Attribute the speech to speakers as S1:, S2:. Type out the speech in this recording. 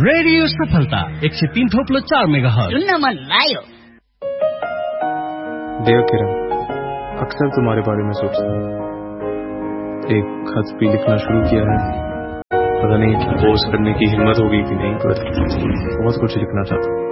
S1: Radio सफलता 103.4 megahertz
S2: सुन्न मन लायो।
S3: देव किरण, अक्सर तुम्हारे बारे में सोचता हूँ। एक खत भी लिखना शुरू किया है, पता नहीं पोस्ट करने की हिम्मत होगी कि नहीं, पर बहुत कुछ लिखना चाहता हूँ।